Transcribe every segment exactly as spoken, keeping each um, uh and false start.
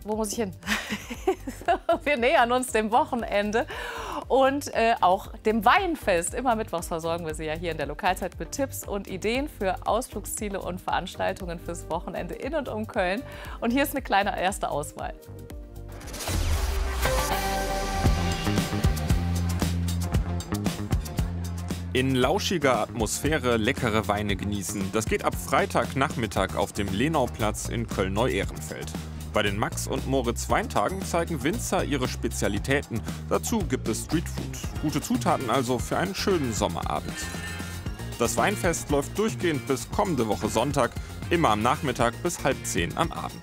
wo muss ich hin? Wir nähern uns dem Wochenende und äh, auch dem Weinfest. Immer mittwochs versorgen wir Sie ja hier in der Lokalzeit mit Tipps und Ideen für Ausflugsziele und Veranstaltungen fürs Wochenende in und um Köln. Und hier ist eine kleine erste Auswahl. In lauschiger Atmosphäre leckere Weine genießen. Das geht ab Freitagnachmittag auf dem Lenauplatz in Köln-Neu-Ehrenfeld. Bei den Max und Moritz Weintagen zeigen Winzer ihre Spezialitäten. Dazu gibt es Streetfood. Gute Zutaten also für einen schönen Sommerabend. Das Weinfest läuft durchgehend bis kommende Woche Sonntag, immer am Nachmittag bis halb zehn am Abend.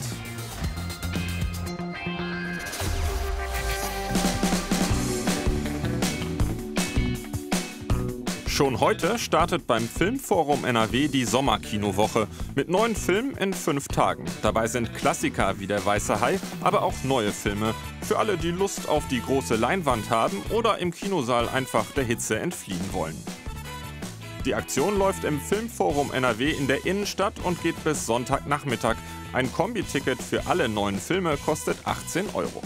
Schon heute startet beim Filmforum N R W die Sommerkinowoche mit neuen Filmen in fünf Tagen. Dabei sind Klassiker wie Der Weiße Hai, aber auch neue Filme. Für alle, die Lust auf die große Leinwand haben oder im Kinosaal einfach der Hitze entfliehen wollen. Die Aktion läuft im Filmforum N R W in der Innenstadt und geht bis Sonntagnachmittag. Ein Kombiticket für alle neuen Filme kostet achtzehn Euro.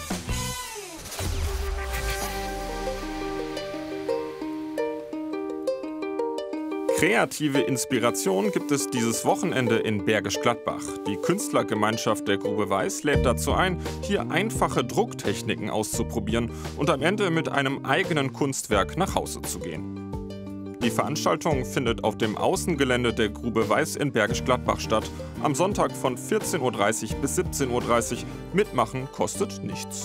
Kreative Inspiration gibt es dieses Wochenende in Bergisch Gladbach. Die Künstlergemeinschaft der Grube Weiß lädt dazu ein, hier einfache Drucktechniken auszuprobieren und am Ende mit einem eigenen Kunstwerk nach Hause zu gehen. Die Veranstaltung findet auf dem Außengelände der Grube Weiß in Bergisch Gladbach statt. Am Sonntag von vierzehn Uhr dreißig bis siebzehn Uhr dreißig. Mitmachen kostet nichts.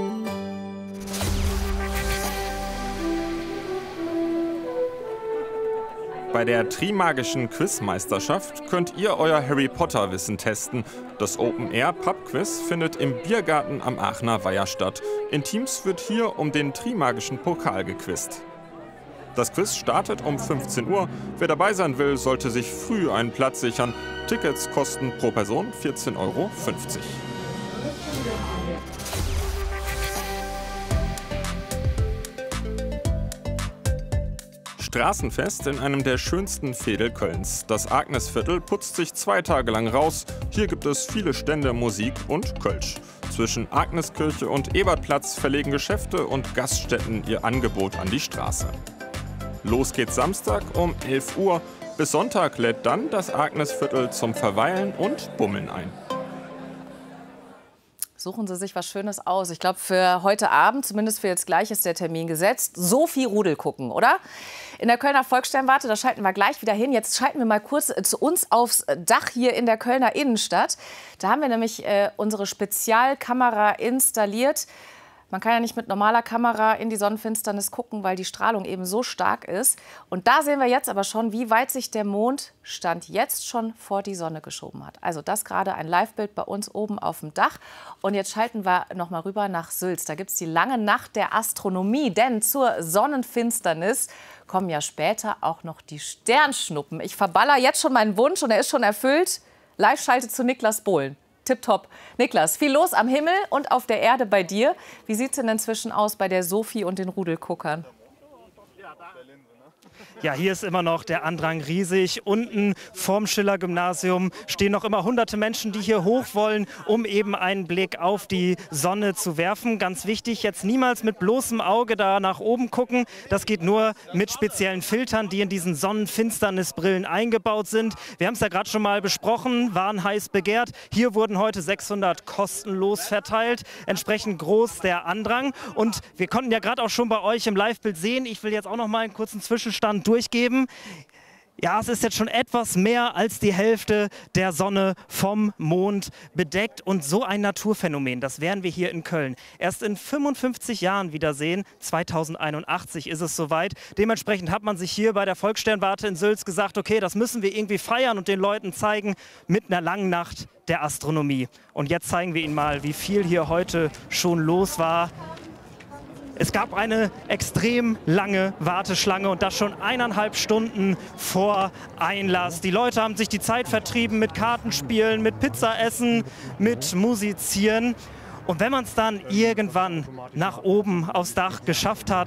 Bei der Trimagischen Quizmeisterschaft könnt ihr euer Harry-Potter-Wissen testen. Das Open-Air-Pub-Quiz findet im Biergarten am Aachener Weiher statt. In Teams wird hier um den Trimagischen Pokal gequizt. Das Quiz startet um fünfzehn Uhr. Wer dabei sein will, sollte sich früh einen Platz sichern. Tickets kosten pro Person vierzehn Euro fünfzig. Straßenfest in einem der schönsten Veedel Kölns. Das Agnesviertel putzt sich zwei Tage lang raus. Hier gibt es viele Stände, Musik und Kölsch. Zwischen Agneskirche und Ebertplatz verlegen Geschäfte und Gaststätten ihr Angebot an die Straße. Los geht's Samstag um elf Uhr. Bis Sonntag lädt dann das Agnesviertel zum Verweilen und Bummeln ein. Suchen Sie sich was Schönes aus. Ich glaube, für heute Abend, zumindest für jetzt gleich, ist der Termin gesetzt. Sophie Rudel gucken, oder? In der Kölner Volkssternwarte, da schalten wir gleich wieder hin. Jetzt schalten wir mal kurz zu uns aufs Dach hier in der Kölner Innenstadt. Da haben wir nämlich äh, unsere Spezialkamera installiert. Man kann ja nicht mit normaler Kamera in die Sonnenfinsternis gucken, weil die Strahlung eben so stark ist. Und da sehen wir jetzt aber schon, wie weit sich der Mond Stand jetzt schon vor die Sonne geschoben hat. Also das gerade ein Live-Bild bei uns oben auf dem Dach. Und jetzt schalten wir noch mal rüber nach Sülz. Da gibt es die lange Nacht der Astronomie. Denn zur Sonnenfinsternis kommen ja später auch noch die Sternschnuppen. Ich verballer jetzt schon meinen Wunsch und er ist schon erfüllt. Live-Schalte zu Niklas Bohlen. Tipptopp. Niklas, viel los am Himmel und auf der Erde bei dir. Wie sieht es denn inzwischen aus bei der Sophie und den Rudelguckern? Ja, hier ist immer noch der Andrang riesig. Unten vorm Schiller-Gymnasium stehen noch immer hunderte Menschen, die hier hoch wollen, um eben einen Blick auf die Sonne zu werfen. Ganz wichtig, jetzt niemals mit bloßem Auge da nach oben gucken. Das geht nur mit speziellen Filtern, die in diesen Sonnenfinsternisbrillen eingebaut sind. Wir haben es ja gerade schon mal besprochen, waren heiß begehrt. Hier wurden heute sechshundert kostenlos verteilt. Entsprechend groß der Andrang. Und wir konnten ja gerade auch schon bei euch im Live-Bild sehen, ich will jetzt auch noch mal einen kurzen Zwischenstand durchgeben. Ja, es ist jetzt schon etwas mehr als die Hälfte der Sonne vom Mond bedeckt. Und so ein Naturphänomen, das werden wir hier in Köln erst in fünfundfünfzig Jahren wiedersehen. zweitausendeinundachtzig ist es soweit. Dementsprechend hat man sich hier bei der Volkssternwarte in Sülz gesagt, okay, das müssen wir irgendwie feiern und den Leuten zeigen mit einer langen Nacht der Astronomie. Und jetzt zeigen wir Ihnen mal, wie viel hier heute schon los war. Es gab eine extrem lange Warteschlange und das schon eineinhalb Stunden vor Einlass. Die Leute haben sich die Zeit vertrieben mit Kartenspielen, mit Pizzaessen, mit Musizieren. Und wenn man es dann irgendwann nach oben aufs Dach geschafft hat,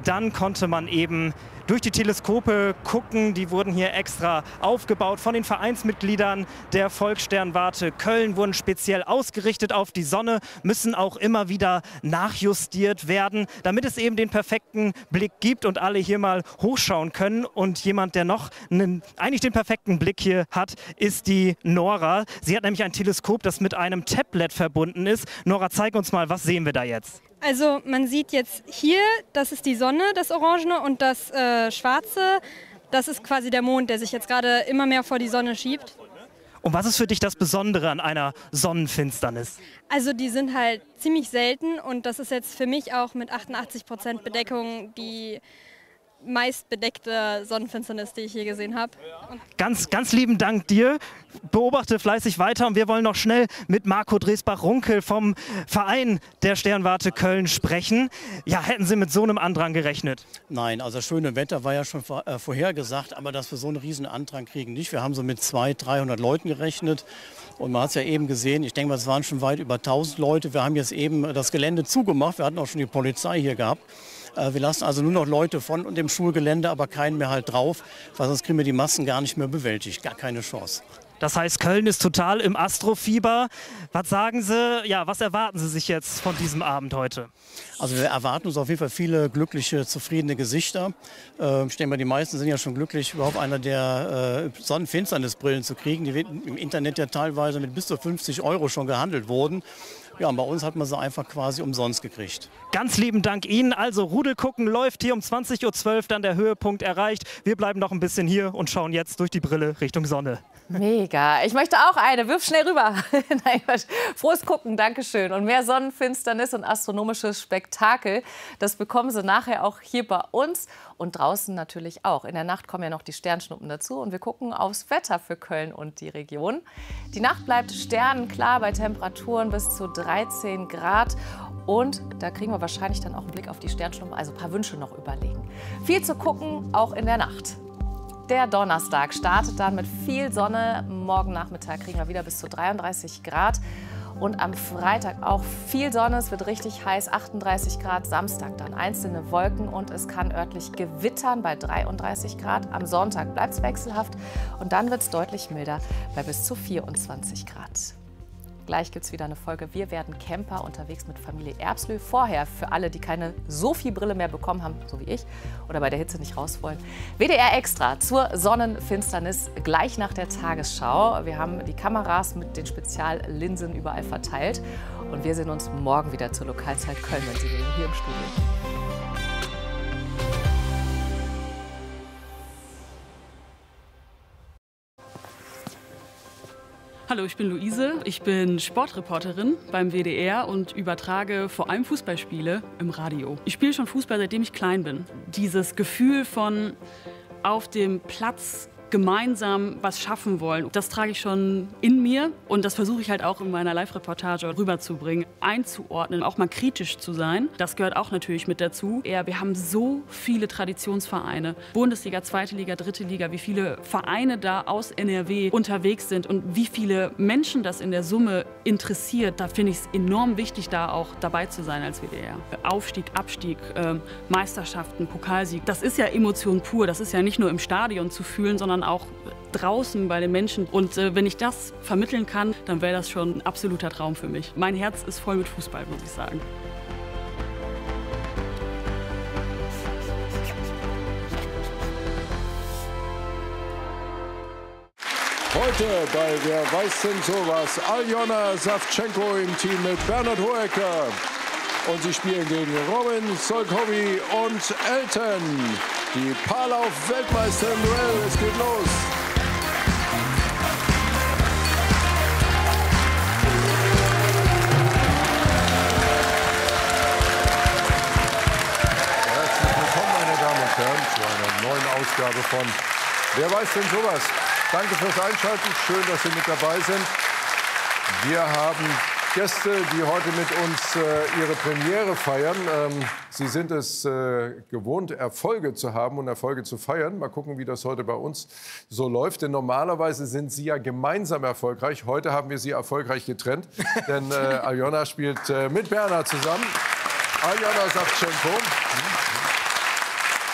dann konnte man eben durch die Teleskope gucken. Die wurden hier extra aufgebaut von den Vereinsmitgliedern der Volkssternwarte Köln, wurden speziell ausgerichtet auf die Sonne, müssen auch immer wieder nachjustiert werden, damit es eben den perfekten Blick gibt und alle hier mal hochschauen können. Und jemand, der noch einen, eigentlich den perfekten Blick hier hat, ist die Nora. Sie hat nämlich ein Teleskop, das mit einem Tablet verbunden ist. Nora, zeig uns mal, was sehen wir da jetzt? Also man sieht jetzt hier, das ist die Sonne, das Orangene, und das äh, Schwarze, das ist quasi der Mond, der sich jetzt gerade immer mehr vor die Sonne schiebt. Und was ist für dich das Besondere an einer Sonnenfinsternis? Also die sind halt ziemlich selten und das ist jetzt für mich auch mit achtundachtzig Prozent Bedeckung die meist bedeckte Sonnenfinsternis, die ich je gesehen habe. Ganz, ganz lieben Dank dir. Beobachte fleißig weiter und wir wollen noch schnell mit Marco Dresbach-Runkel vom Verein der Sternwarte Köln sprechen. Ja, hätten Sie mit so einem Andrang gerechnet? Nein, also das schöne Wetter war ja schon vor, äh, vorhergesagt, aber dass wir so einen riesen Andrang kriegen nicht. Wir haben so mit zweihundert, dreihundert Leuten gerechnet und man hat es ja eben gesehen, ich denke mal, es waren schon weit über tausend Leute. Wir haben jetzt eben das Gelände zugemacht, wir hatten auch schon die Polizei hier gehabt. Wir lassen also nur noch Leute von dem Schulgelände, aber keinen mehr halt drauf, weil sonst kriegen wir die Massen gar nicht mehr bewältigt. Gar keine Chance. Das heißt, Köln ist total im Astrofieber. Was sagen Sie, ja, was erwarten Sie sich jetzt von diesem Abend heute? Also wir erwarten uns auf jeden Fall viele glückliche, zufriedene Gesichter. Äh, ich denke mal, die meisten sind ja schon glücklich, überhaupt einer der äh, Sonnenfinsternisbrillen zu kriegen, die im Internet ja teilweise mit bis zu fünfzig Euro schon gehandelt wurden. Ja, und bei uns hat man sie einfach quasi umsonst gekriegt. Ganz lieben Dank Ihnen. Also Rudel gucken läuft hier um zwanzig Uhr zwölf, dann der Höhepunkt erreicht. Wir bleiben noch ein bisschen hier und schauen jetzt durch die Brille Richtung Sonne. Mega. Ich möchte auch eine. Wirf schnell rüber. Nein, frohes Gucken, Dankeschön. Und mehr Sonnenfinsternis und astronomisches Spektakel, das bekommen Sie nachher auch hier bei uns und draußen natürlich auch. In der Nacht kommen ja noch die Sternschnuppen dazu und wir gucken aufs Wetter für Köln und die Region. Die Nacht bleibt sternenklar bei Temperaturen bis zu dreizehn Grad. Und da kriegen wir wahrscheinlich dann auch einen Blick auf die Sternschnuppen, also ein paar Wünsche noch überlegen. Viel zu gucken, auch in der Nacht. Der Donnerstag startet dann mit viel Sonne. Morgen Nachmittag kriegen wir wieder bis zu dreiunddreißig Grad. Und am Freitag auch viel Sonne. Es wird richtig heiß, achtunddreißig Grad. Samstag dann einzelne Wolken und es kann örtlich gewittern bei dreiunddreißig Grad. Am Sonntag bleibt es wechselhaft und dann wird es deutlich milder bei bis zu vierundzwanzig Grad. Gleich gibt es wieder eine Folge Wir werden Camper unterwegs mit Familie Erbslö. Vorher für alle, die keine so viel Brille mehr bekommen haben, so wie ich, oder bei der Hitze nicht raus wollen. W D R Extra zur Sonnenfinsternis gleich nach der Tagesschau. Wir haben die Kameras mit den Speziallinsen überall verteilt. Und wir sehen uns morgen wieder zur Lokalzeit Köln, wenn Sie will, hier im Studio. Hallo, ich bin Luise, ich bin Sportreporterin beim W D R und übertrage vor allem Fußballspiele im Radio. Ich spiele schon Fußball, seitdem ich klein bin. Dieses Gefühl von auf dem Platz gemeinsam was schaffen wollen, das trage ich schon in mir und das versuche ich halt auch in meiner Live-Reportage rüberzubringen, einzuordnen, auch mal kritisch zu sein. Das gehört auch natürlich mit dazu. Ja, wir haben so viele Traditionsvereine, Bundesliga, zweite Liga, dritte Liga, wie viele Vereine da aus N R W unterwegs sind und wie viele Menschen das in der Summe interessiert. Da finde ich es enorm wichtig, da auch dabei zu sein als W D R. Aufstieg, Abstieg, äh, Meisterschaften, Pokalsieg, das ist ja Emotion pur. Das ist ja nicht nur im Stadion zu fühlen, sondern auch draußen bei den Menschen. Und äh, wenn ich das vermitteln kann, dann wäre das schon ein absoluter Traum für mich. Mein Herz ist voll mit Fußball, muss ich sagen. Heute bei Wer weiß denn sowas? Aljona Savchenko im Team mit Bernhard Hoecker. Und sie spielen gegen Robin Solkowy und Elton. Die Paarlauf-Weltmeister im Duell. Es geht los. Herzlich willkommen, meine Damen und Herren, zu einer neuen Ausgabe von Wer weiß denn sowas? Danke fürs Einschalten. Schön, dass Sie mit dabei sind. Wir haben Gäste, die heute mit uns äh, ihre Premiere feiern. Ähm, sie sind es äh, gewohnt, Erfolge zu haben und Erfolge zu feiern. Mal gucken, wie das heute bei uns so läuft. Denn normalerweise sind sie ja gemeinsam erfolgreich. Heute haben wir sie erfolgreich getrennt. Denn äh, Aljona spielt äh, mit Bernhard zusammen. Aljona Savchenko.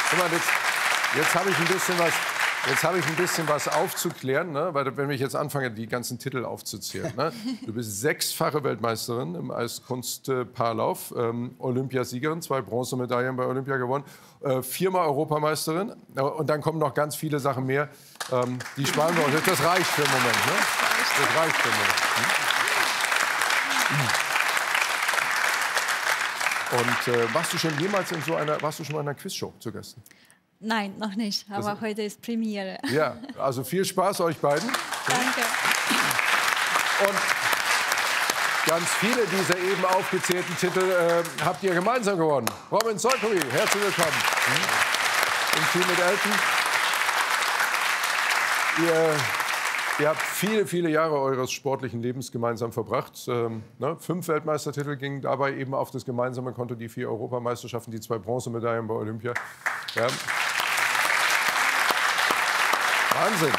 Guck mal, jetzt, jetzt habe ich ein bisschen was. Jetzt habe ich ein bisschen was aufzuklären, ne? Weil wenn ich jetzt anfange, die ganzen Titel aufzuzählen. Ne? Du bist sechsfache Weltmeisterin im Eiskunst-Paarlauf, ähm, Olympiasiegerin, zwei Bronzemedaillen bei Olympia gewonnen, äh, viermal Europameisterin äh, und dann kommen noch ganz viele Sachen mehr. Ähm, die sparen wir uns. Das reicht für den Moment. Ne? Das reicht für den Moment. Hm? Und äh, warst du schon jemals in so einer, warst du schon mal in einer Quizshow zu Gast? Nein, noch nicht. Aber Das- heute ist Premiere. Ja, also viel Spaß euch beiden. Danke. Und ganz viele dieser eben aufgezählten Titel äh, habt ihr gemeinsam gewonnen. Robin Solkery, herzlich willkommen. Im Team mit Elton. Ihr, ihr habt viele, viele Jahre eures sportlichen Lebens gemeinsam verbracht. Ähm, ne? Fünf Weltmeistertitel gingen dabei eben auf das gemeinsame Konto, die vier Europameisterschaften, die zwei Bronzemedaillen bei Olympia. Ja. Wahnsinn.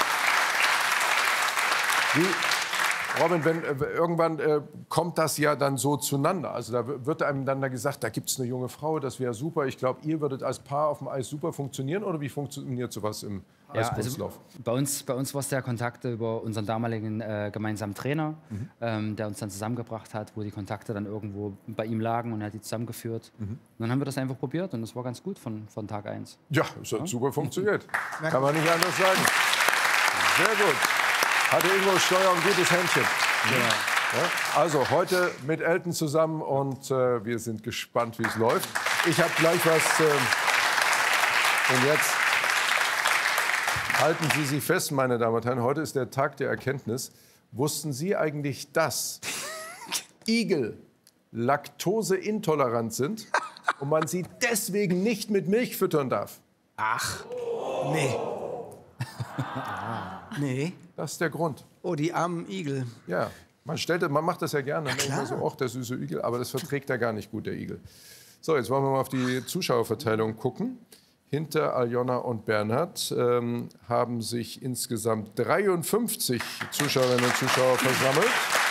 Wie, Robin, wenn, äh, irgendwann äh, kommt das ja dann so zueinander. Also da w- wird einem dann da gesagt, da gibt es eine junge Frau, das wäre super. Ich glaube, ihr würdet als Paar auf dem Eis super funktionieren. Oder wie funktioniert sowas im Ja, also Eiskunstlauf? bei uns, bei uns war es der Kontakt über unseren damaligen äh, gemeinsamen Trainer, Mhm. ähm, der uns dann zusammengebracht hat, wo die Kontakte dann irgendwo bei ihm lagen und er hat die zusammengeführt. Mhm. Und dann haben wir das einfach probiert und das war ganz gut von, von Tag eins. Ja, es hat super funktioniert. Kann man nicht anders sagen. Sehr gut. Hatte Ingo Steuer ein gutes Händchen. Ja, also heute mit Elton zusammen und äh, wir sind gespannt, wie es läuft. Ich habe gleich was. Äh, und jetzt halten Sie sich fest, meine Damen und Herren. Heute ist der Tag der Erkenntnis. Wussten Sie eigentlich, dass Igel laktoseintolerant sind und man sie deswegen nicht mit Milch füttern darf? Ach, nee. Nee. Das ist der Grund. Oh, die armen Igel. Ja, man, stellt, man macht das ja gerne. Ja, Immer klar. so, auch der süße Igel, aber das verträgt er gar nicht gut, der Igel. So, jetzt wollen wir mal auf die Zuschauerverteilung gucken. Hinter Aljona und Bernhard ähm, haben sich insgesamt dreiundfünfzig Zuschauerinnen und Zuschauer versammelt.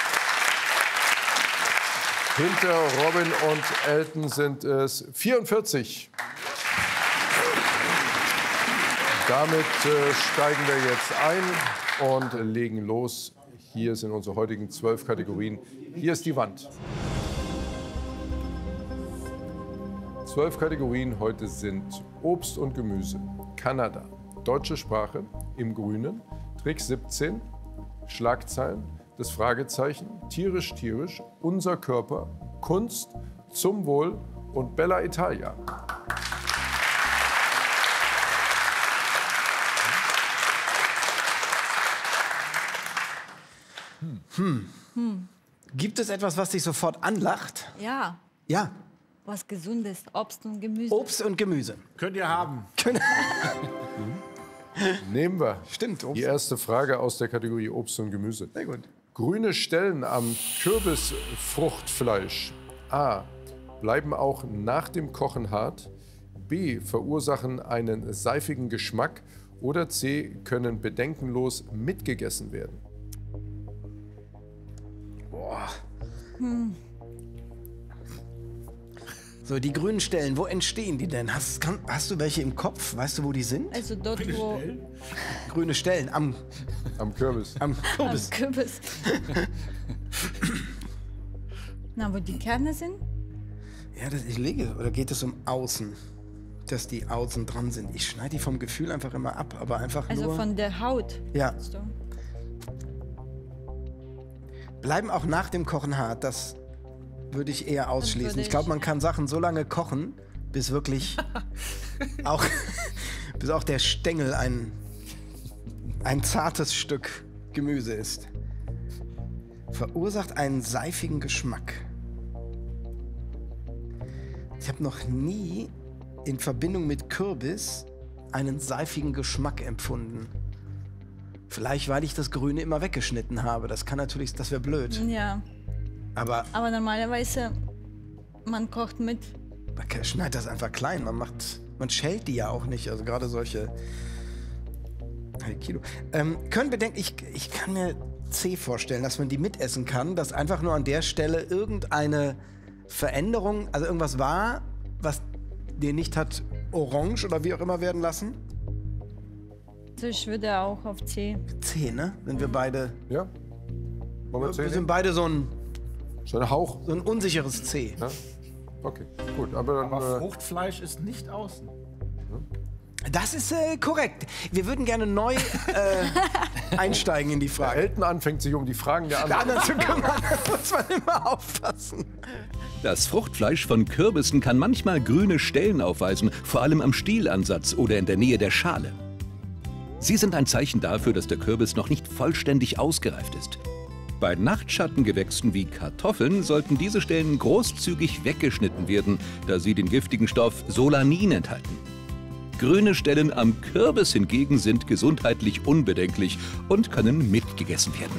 Hinter Robin und Elton sind es vierundvierzig. Damit äh, steigen wir jetzt ein und legen los. Hier sind unsere heutigen zwölf Kategorien. Hier ist die Wand. Zwölf Kategorien heute sind Obst und Gemüse, Kanada, deutsche Sprache, im Grünen, Trick siebzehn, Schlagzeilen, das Fragezeichen, tierisch, tierisch, unser Körper, Kunst, zum Wohl und Bella Italia. Hm. Hm. Gibt es etwas, was dich sofort anlacht? Ja, Ja. was Gesundes, Obst und Gemüse. Obst und Gemüse. Könnt ihr haben. Können- Nehmen wir. Stimmt, Obst. Die erste Frage aus der Kategorie Obst und Gemüse. Sehr gut. Grüne Stellen am Kürbisfruchtfleisch. A. Bleiben auch nach dem Kochen hart. B. Verursachen einen seifigen Geschmack. Oder C. Können bedenkenlos mitgegessen werden. Boah. Hm. So, die grünen Stellen, wo entstehen die denn? Hast, kann, hast du welche im Kopf? Weißt du, wo die sind? Also dort, wo... Grüne Stellen am, Am Kürbis. am Kürbis. Am Kürbis. Na, wo die Kerne sind? Ja, das, ich lege, oder geht es um außen? Dass die außen dran sind. Ich schneide die vom Gefühl einfach immer ab, aber einfach Also nur... von der Haut. Ja. meinst du? Bleiben auch nach dem Kochen hart, das würde ich eher ausschließen. würde Ich glaube, ich- man kann Sachen so lange kochen, bis wirklich auch, bis auch der Stängel ein, ein zartes Stück Gemüse ist. Verursacht einen seifigen Geschmack. Ich habe noch nie in Verbindung mit Kürbis einen seifigen Geschmack empfunden. Vielleicht, weil ich das Grüne immer weggeschnitten habe. Das kann natürlich, das wäre blöd. Ja, Aber aber normalerweise, man kocht mit. man schneidet das einfach klein. Man macht, man schält die ja auch nicht. Also gerade solche Hey, Kilo. Ähm, können bedenken, ich, ich kann mir C vorstellen, dass man die mitessen kann, dass einfach nur an der Stelle irgendeine Veränderung, also irgendwas war, was dir nicht hat orange oder wie auch immer werden lassen? Also ich würde auch auf C. C, ne? Sind wir beide. Ja? Wollen wir C Wir sind nehmen? beide so ein, So ein Hauch. so ein unsicheres C. Ja? Okay, gut. Aber dann. Aber äh, Fruchtfleisch ist nicht außen. Das ist äh, korrekt. Wir würden gerne neu äh, einsteigen in die der Frage. Elton anfängt, sich um die Fragen der Der anderen. anderen zu kümmern, da muss man immer aufpassen. Das Fruchtfleisch von Kürbissen kann manchmal grüne Stellen aufweisen, vor allem am Stielansatz oder in der Nähe der Schale. Sie sind ein Zeichen dafür, dass der Kürbis noch nicht vollständig ausgereift ist. Bei Nachtschattengewächsen wie Kartoffeln sollten diese Stellen großzügig weggeschnitten werden, da sie den giftigen Stoff Solanin enthalten. Grüne Stellen am Kürbis hingegen sind gesundheitlich unbedenklich und können mitgegessen werden.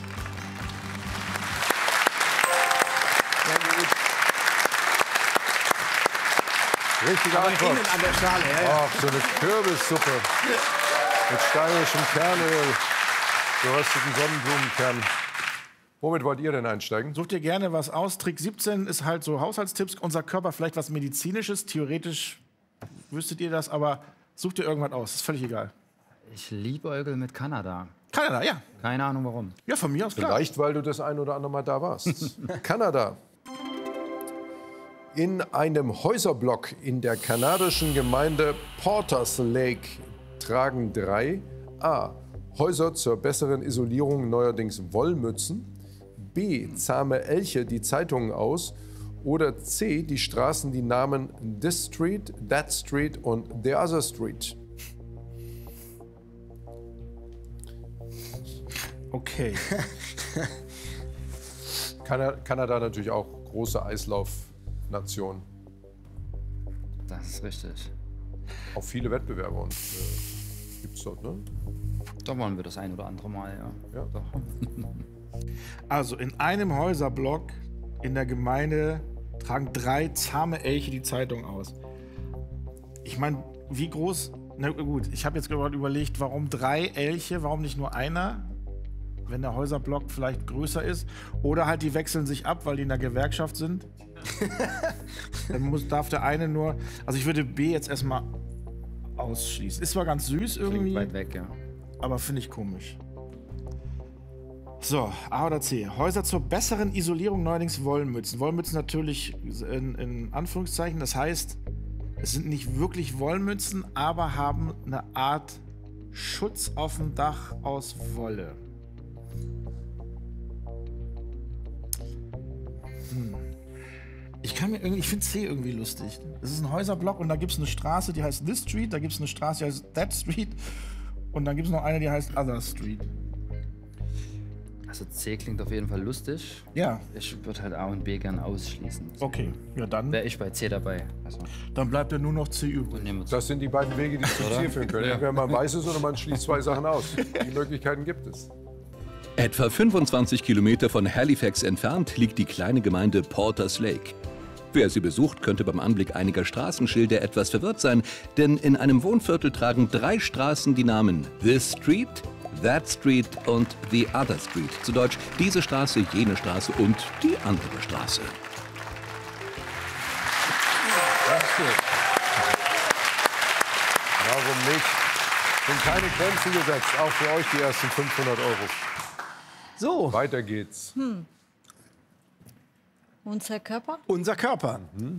Richtige Aber Antwort. innen an der Schale, ja, ja. Ach, so eine Kürbissuppe mit steirischem Kernöl, gerösteten Sonnenblumenkernen. Womit wollt ihr denn einsteigen? Sucht ihr gerne was aus. Trick siebzehn ist halt so Haushaltstipps. Unser Körper vielleicht was Medizinisches. Theoretisch wüsstet ihr das, aber sucht ihr irgendwas aus. Ist völlig egal. Ich liebäugel mit Kanada. Kanada, ja. Keine Ahnung warum. Ja, von mir aus klar. Vielleicht, weil du das ein oder andere Mal da warst. Kanada. In einem Häuserblock in der kanadischen Gemeinde Porters Lake tragen drei A. Häuser zur besseren Isolierung neuerdings Wollmützen, B. Zahme Elche die Zeitungen aus oder C. Die Straßen die Namen This Street, That Street und The Other Street. Okay. Kana- Kanada natürlich auch große Eislaufnation. Das ist richtig. Auch viele Wettbewerber und äh, gibt's dort, ne? Da wollen wir das ein oder andere Mal, ja. Ja. Doch. Also in einem Häuserblock in der Gemeinde tragen drei zahme Elche die Zeitung aus. Ich meine, wie groß... Na gut, ich habe jetzt gerade überlegt, warum drei Elche, warum nicht nur einer? Wenn der Häuserblock vielleicht größer ist. Oder halt die wechseln sich ab, weil die in der Gewerkschaft sind. Dann muss, darf der eine nur... Also ich würde B jetzt erstmal ausschließen. Ist zwar ganz süß irgendwie, Klingt weit weg, ja. aber finde ich komisch. So, A oder C. Häuser zur besseren Isolierung neuerdings Wollmützen. Wollmützen natürlich in, in Anführungszeichen. Das heißt, es sind nicht wirklich Wollmützen, aber haben eine Art Schutz auf dem Dach aus Wolle. Hm. Ich kann mir irgendwie, ich finde C irgendwie lustig. Es ist ein Häuserblock und da gibt es eine Straße, die heißt This Street, da gibt es eine Straße, die heißt That Street und dann gibt es noch eine, die heißt Other Street. Also C klingt auf jeden Fall lustig. Ja. Ich würde halt A und B gern ausschließen. Okay, ja dann. Wäre ich bei C dabei. Also, Dann bleibt ja nur noch C übrig. Das sind die beiden Wege, die zum Ziel führen können. Entweder man weiß es oder man schließt zwei Sachen aus. Die Möglichkeiten gibt es. Etwa fünfundzwanzig Kilometer von Halifax entfernt liegt die kleine Gemeinde Porters Lake. Wer sie besucht, könnte beim Anblick einiger Straßenschilder etwas verwirrt sein, denn in einem Wohnviertel tragen drei Straßen die Namen This Street, That Street und The Other Street. Zu Deutsch diese Straße, jene Straße und die andere Straße. Warum nicht? Sind keine Grenzen gesetzt. Auch für euch die ersten fünfhundert Euro. So. Weiter geht's. Hm. Unser Körper? Unser Körper. Mhm.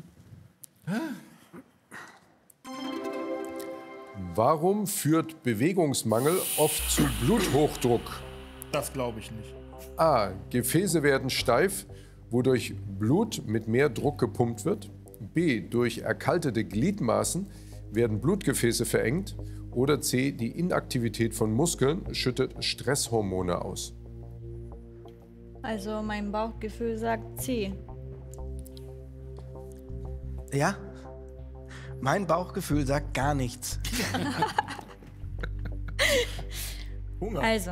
Warum führt Bewegungsmangel oft zu Bluthochdruck? Das glaube ich nicht. A. Gefäße werden steif, wodurch Blut mit mehr Druck gepumpt wird. B. Durch erkaltete Gliedmaßen werden Blutgefäße verengt. Oder C. Die Inaktivität von Muskeln schüttet Stresshormone aus. Also mein Bauchgefühl sagt C. Ja? Mein Bauchgefühl sagt gar nichts. Hunger. Also.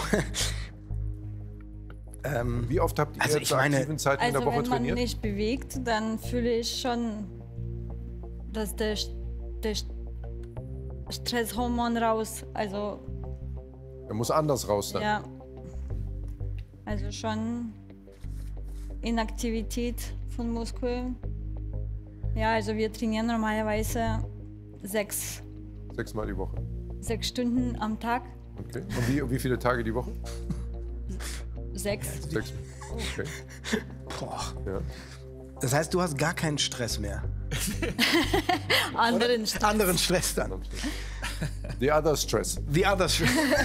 ähm, Wie oft habt ihr also jetzt zu aktiven Zeiten Also in der Woche wenn man trainiert? nicht bewegt, dann fühle ich schon, dass der, der Stresshormon raus, also Er muss anders raus dann. ja, also schon Inaktivität von Muskeln. Ja, also wir trainieren normalerweise sechs, Sechsmal die Woche. sechs Stunden am Tag. Okay. Und wie, wie viele Tage die Woche? Sechs. Sechs. Okay. Boah. Ja. Das heißt, du hast gar keinen Stress mehr. Anderen Stress. Anderen Stress dann. The other stress. The other stress.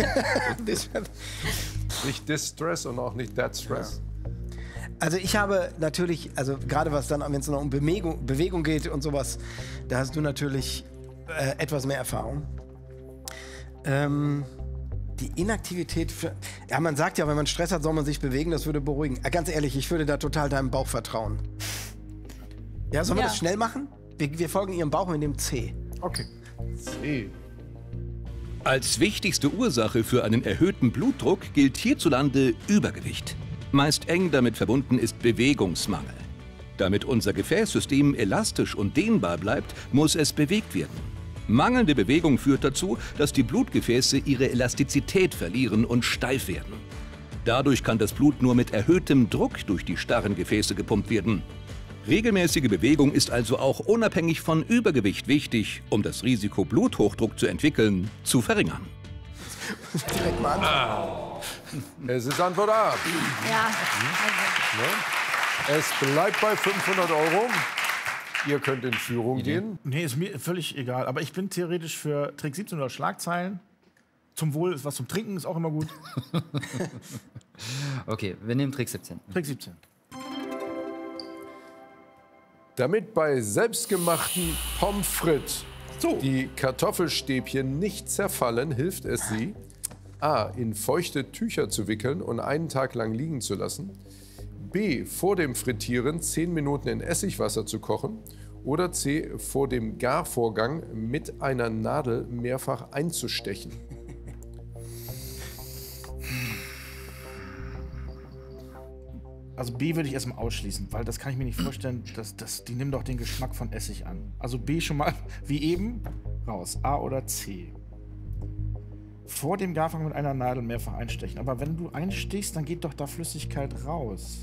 Nicht this stress und auch nicht that stress. Also ich habe natürlich, also gerade was dann, wenn es noch um Bewegung, Bewegung geht und sowas, da hast du natürlich äh, etwas mehr Erfahrung. Ähm, die Inaktivität, für, ja, man sagt ja, wenn man Stress hat, soll man sich bewegen, das würde beruhigen. Äh, ganz ehrlich, ich würde da total deinem Bauch vertrauen. Ja, sollen wir Ja. das schnell machen? Wir, wir folgen ihrem Bauch mit dem C. Okay. C. Als wichtigste Ursache für einen erhöhten Blutdruck gilt hierzulande Übergewicht. Meist eng damit verbunden ist Bewegungsmangel. Damit unser Gefäßsystem elastisch und dehnbar bleibt, muss es bewegt werden. Mangelnde Bewegung führt dazu, dass die Blutgefäße ihre Elastizität verlieren und steif werden. Dadurch kann das Blut nur mit erhöhtem Druck durch die starren Gefäße gepumpt werden. Regelmäßige Bewegung ist also auch unabhängig von Übergewicht wichtig, um das Risiko, Bluthochdruck zu entwickeln, zu verringern. Direkt mal an. Ah. Es ist Antwort A. Ja. Ne? Es bleibt bei fünfhundert Euro. Ihr könnt in Führung gehen. Nee, ist mir völlig egal. Aber ich bin theoretisch für Trick siebzehn oder Schlagzeilen. Zum Wohl ist was zum Trinken, ist auch immer gut. Okay, wir nehmen Trick siebzehn. Trick siebzehn. Damit bei selbstgemachten Pommes frites so. die Kartoffelstäbchen nicht zerfallen, hilft es sie, A. in feuchte Tücher zu wickeln und einen Tag lang liegen zu lassen, B. vor dem Frittieren zehn Minuten in Essigwasser zu kochen oder C. vor dem Garvorgang mit einer Nadel mehrfach einzustechen. Also B würde ich erstmal ausschließen, weil das kann ich mir nicht vorstellen, dass, dass, die nehmen doch den Geschmack von Essig an. Also B schon mal, wie eben, raus. A oder C. Vor dem Garvorgang mit einer Nadel mehrfach einstechen. Aber wenn du einstichst, dann geht doch da Flüssigkeit raus.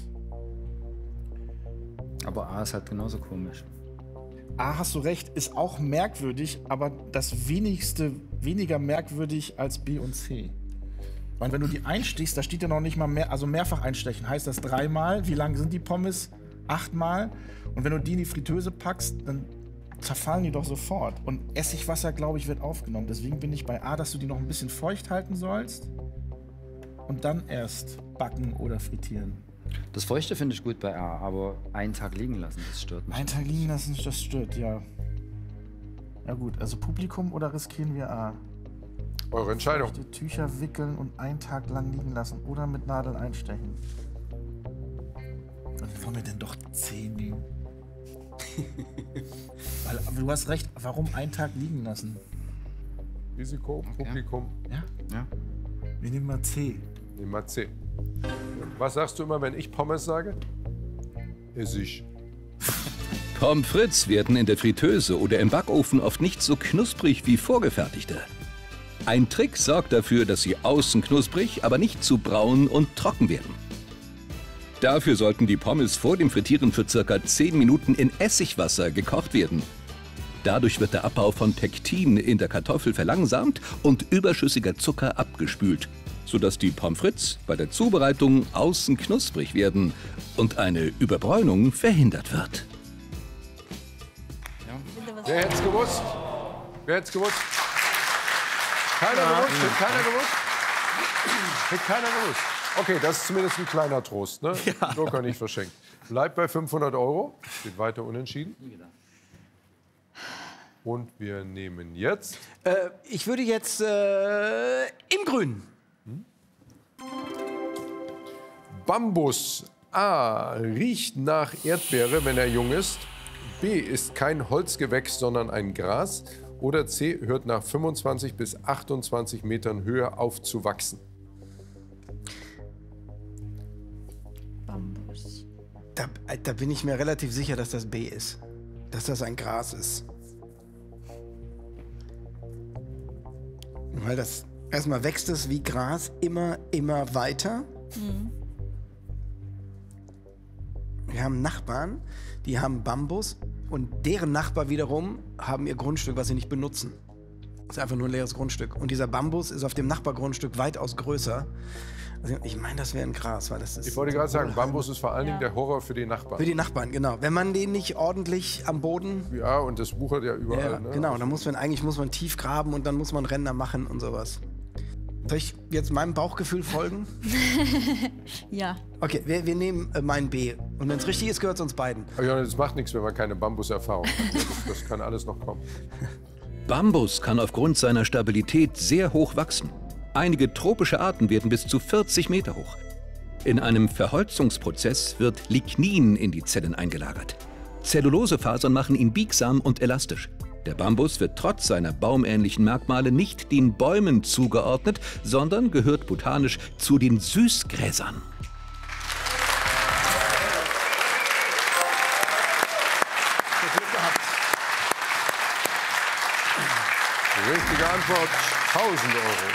Aber A ist halt genauso komisch. A, hast du recht, ist auch merkwürdig, aber das wenigste weniger merkwürdig als B und C. Weil wenn du die einstichst, da steht ja noch nicht mal mehr, also mehrfach einstechen. Heißt das dreimal? Wie lang sind die Pommes? Achtmal? Und wenn du die in die Fritteuse packst, dann zerfallen die doch sofort. Und Essigwasser, glaube ich, wird aufgenommen. Deswegen bin ich bei A, dass du die noch ein bisschen feucht halten sollst und dann erst backen oder frittieren. Das Feuchte finde ich gut bei A, aber einen Tag liegen lassen, das stört mich. Einen Tag liegen lassen, das stört, ja. Ja gut, also Publikum oder riskieren wir A? Eure Entscheidung. Die Tücher wickeln und einen Tag lang liegen lassen oder mit Nadeln einstechen. Dann wollen wir denn doch C nehmen? Weil, aber du hast recht, warum einen Tag liegen lassen? Risiko, Okay. Publikum. Ja? Ja. Wir nehmen mal C. Nehmen wir C. Was sagst du immer, wenn ich Pommes sage? Essig. Pommes frites werden in der Fritteuse oder im Backofen oft nicht so knusprig wie vorgefertigte. Ein Trick sorgt dafür, dass sie außen knusprig, aber nicht zu braun und trocken werden. Dafür sollten die Pommes vor dem Frittieren für ca. zehn Minuten in Essigwasser gekocht werden. Dadurch wird der Abbau von Pektin in der Kartoffel verlangsamt und überschüssiger Zucker abgespült, sodass die Pommes frites bei der Zubereitung außen knusprig werden und eine Überbräunung verhindert wird. Wer hätte es gewusst? Wer hätte es gewusst? Keiner gewusst? Hätte keiner gewusst? Hätte keiner gewusst. Okay, das ist zumindest ein kleiner Trost, ne? Ja. Joker nicht verschenkt. Bleibt bei fünfhundert Euro. Steht weiter unentschieden. Und wir nehmen jetzt... Äh, ich würde jetzt äh, im Grünen. Bambus. A. Riecht nach Erdbeere, wenn er jung ist. B. Ist kein Holzgewächs, sondern ein Gras. Oder C. Hört nach fünfundzwanzig bis achtundzwanzig Metern Höhe auf zu wachsen. Bambus. Da, da bin ich mir relativ sicher, dass das B ist. Dass das ein Gras ist. Weil das, erstmal wächst es wie Gras immer, immer weiter. Mhm. Wir haben Nachbarn, die haben Bambus Und deren Nachbar wiederum haben ihr Grundstück, was sie nicht benutzen. Das ist einfach nur ein leeres Grundstück. Und dieser Bambus ist auf dem Nachbargrundstück weitaus größer. Also ich meine, das wäre ein Gras, weil das ist... Ich wollte gerade sagen, Bambus ist vor allen Dingen der Horror für die Nachbarn. Für die Nachbarn, genau. Wenn man den nicht ordentlich am Boden... Ja, und das wuchert ja überall. Ja, ne? genau, dann muss man, eigentlich muss man tief graben und dann muss man Ränder machen und sowas. Soll ich jetzt meinem Bauchgefühl folgen? Ja. Okay, wir, wir nehmen äh, mein B. Und wenn es richtig ist, gehört es uns beiden. Ja, das macht nichts, wenn man keine Bambuserfahrung hat. Das, das kann alles noch kommen. Bambus kann aufgrund seiner Stabilität sehr hoch wachsen. Einige tropische Arten werden bis zu vierzig Meter hoch. In einem Verholzungsprozess wird Lignin in die Zellen eingelagert. Zellulosefasern machen ihn biegsam und elastisch. Der Bambus wird trotz seiner baumähnlichen Merkmale nicht den Bäumen zugeordnet, sondern gehört botanisch zu den Süßgräsern. Richtige Antwort, tausend Euro.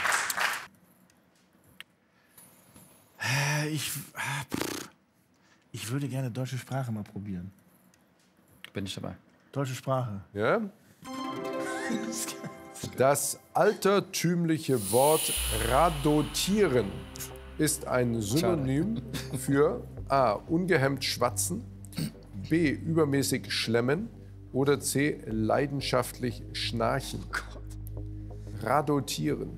Ich, ich würde gerne deutsche Sprache mal probieren. Bin ich dabei. Deutsche Sprache. Ja? Das altertümliche Wort radotieren ist ein Synonym für A. ungehemmt schwatzen, B. übermäßig schlemmen oder C. leidenschaftlich schnarchen. Radotieren.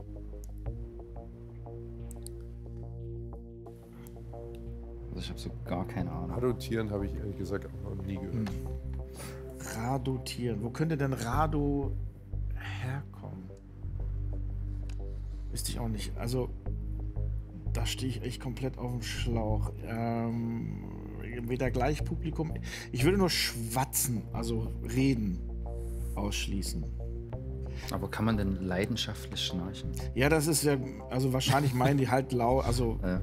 Also ich habe so gar keine Ahnung. Radotieren habe ich ehrlich gesagt auch noch nie gehört. Hm. Radotieren. Wo könnte denn Rado herkommen? Wüsste ich auch nicht. Also, da stehe ich echt komplett auf dem Schlauch. Ähm, weder gleich Publikum. Ich würde nur schwatzen, also reden, ausschließen. Aber kann man denn leidenschaftlich schnarchen? Ja, das ist ja, also wahrscheinlich meinen die halt lau, also ja.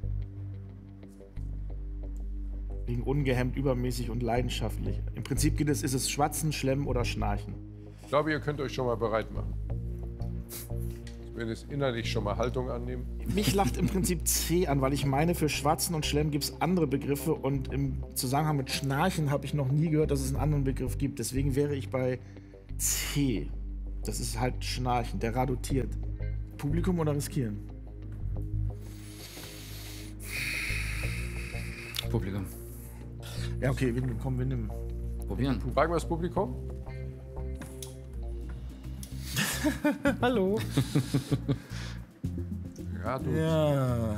wegen ungehemmt, übermäßig und leidenschaftlich. Im Prinzip geht es, ist es Schwatzen, Schlemmen oder Schnarchen. Ich glaube, ihr könnt euch schon mal bereit machen. Wenn es innerlich schon mal Haltung annehmen. Mich lacht im Prinzip C an, weil ich meine, für Schwatzen und Schlemmen gibt es andere Begriffe und im Zusammenhang mit Schnarchen habe ich noch nie gehört, dass es einen anderen Begriff gibt. Deswegen wäre ich bei C. Das ist halt Schnarchen, der radotiert. Publikum oder riskieren? Publikum. Ja, okay, wir, komm, wir nehmen. Probieren. Fragen wir das Publikum? Hallo. Radotieren. Ja.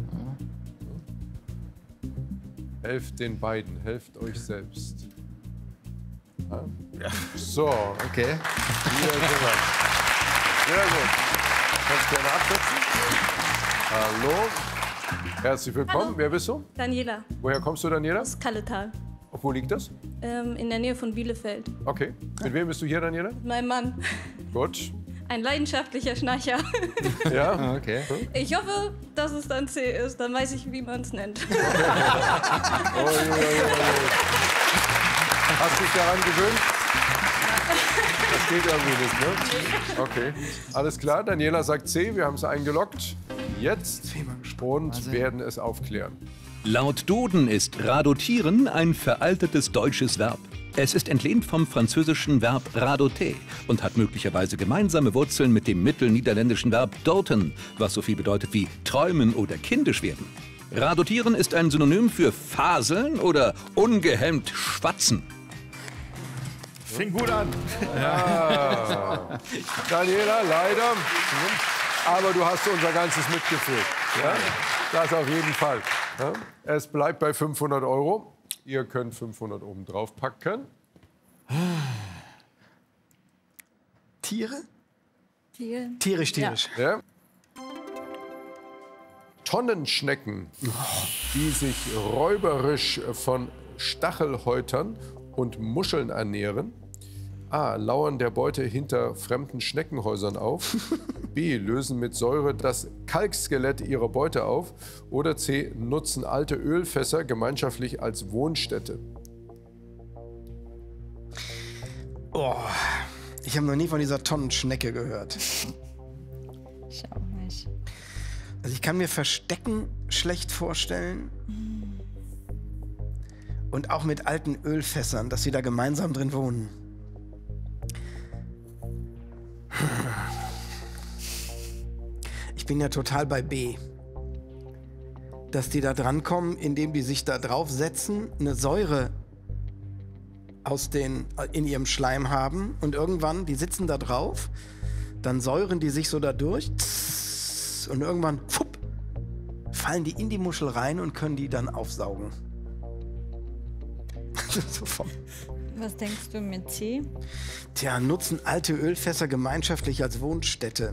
Helft den beiden, helft euch selbst. Ja. So. Okay. Hier sind wir. Sehr gut. Kannst du gerne absetzen? Hallo. Herzlich willkommen. Hallo. Wer bist du? Daniela. Woher kommst du, Daniela? Aus Kalletal. Wo liegt das? Ähm, in der Nähe von Bielefeld. Okay. Mit wem bist du hier, Daniela? Mein Mann. Gut. Ein leidenschaftlicher Schnarcher. Ja? Okay. Ich hoffe, dass es dann C ist. Dann weiß ich, wie man es nennt. Oh, oh, oh, oh. Hast du dich daran gewöhnt? Das geht irgendwie nicht, ne? Okay. Alles klar, Daniela sagt C, wir haben es eingeloggt. Jetzt und werden es aufklären. Laut Duden ist radotieren ein veraltetes deutsches Verb. Es ist entlehnt vom französischen Verb radoter und hat möglicherweise gemeinsame Wurzeln mit dem mittelniederländischen Verb doten, was so viel bedeutet wie träumen oder kindisch werden. Radotieren ist ein Synonym für faseln oder ungehemmt schwatzen. Fing gut an. Ja. Daniela, leider. Aber du hast unser ganzes Mitgefühl. Ja? Das auf jeden Fall. Ja? Es bleibt bei fünfhundert Euro. Ihr könnt fünfhundert oben drauf packen. Tiere? Tiere. Tierisch, tierisch. Ja. Ja. Tonnenschnecken, die sich räuberisch von Stachelhäutern und Muscheln ernähren. A. Lauern der Beute hinter fremden Schneckenhäusern auf. B. Lösen mit Säure das Kalkskelett ihrer Beute auf. Oder C. Nutzen alte Ölfässer gemeinschaftlich als Wohnstätte. Oh, ich habe noch nie von dieser Tonnenschnecke gehört. Ich auch nicht. Also ich kann mir Verstecken schlecht vorstellen. Und auch mit alten Ölfässern, dass sie da gemeinsam drin wohnen. Ich bin ja total bei B. Dass die da drankommen, indem die sich da draufsetzen, eine Säure aus den, in ihrem Schleim haben und irgendwann, die sitzen da drauf, dann säuren die sich so da durch und irgendwann fupp, fallen die in die Muschel rein und können die dann aufsaugen. Was denkst du mit C? Tja, nutzen alte Ölfässer gemeinschaftlich als Wohnstätte.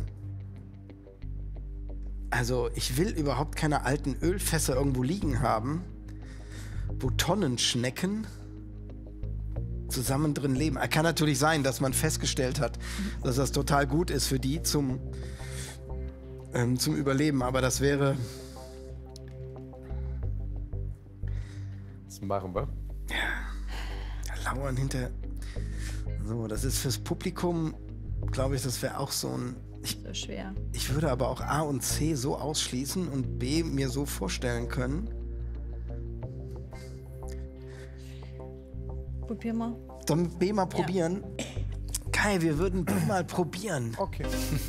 Also ich will überhaupt keine alten Ölfässer irgendwo liegen haben, wo Tonnenschnecken zusammen drin leben. Kann natürlich sein, dass man festgestellt hat, dass das total gut ist für die zum, ähm, zum Überleben. Aber das wäre... Was machen wir? Ja, lauern hinter... So, das ist fürs Publikum, glaube ich, das wäre auch so ein... Ich, so schwer. Ich würde aber auch A und C so ausschließen und B mir so vorstellen können. Probier mal. Sollen wir B mal probieren? Ja. Kai, wir würden B mal probieren. Okay.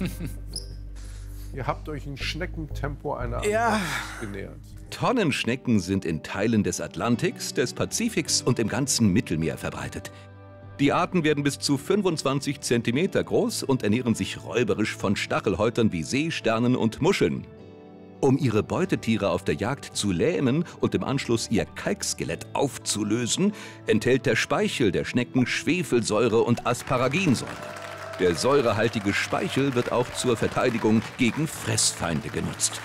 Ihr habt euch in Schneckentempo einer ja. Antwort genähert. Tonnenschnecken sind in Teilen des Atlantiks, des Pazifiks und im ganzen Mittelmeer verbreitet. Die Arten werden bis zu fünfundzwanzig Zentimeter groß und ernähren sich räuberisch von Stachelhäutern wie Seesternen und Muscheln. Um ihre Beutetiere auf der Jagd zu lähmen und im Anschluss ihr Kalkskelett aufzulösen, enthält der Speichel der Schnecken Schwefelsäure und Asparaginsäure. Der säurehaltige Speichel wird auch zur Verteidigung gegen Fressfeinde genutzt.